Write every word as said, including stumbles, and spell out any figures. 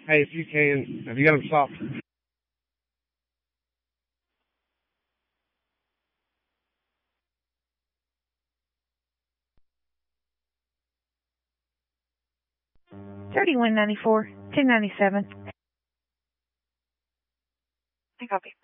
Hey, if you can, have you got them stopped? Thirty-one ninety-four, two ninety-seven. I copy.